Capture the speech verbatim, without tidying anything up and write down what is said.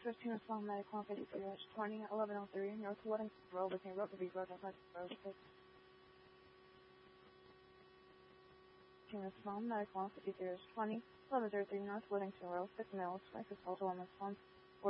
fifteen is Long Medic one fifty-three twenty, eleven oh three, North Woodington Road, between Rotary Road and West Road. fifteen is Long Medic one fifty-three twenty, eleven oh three, North Woodington Road, six miles, Francis Hotel, one.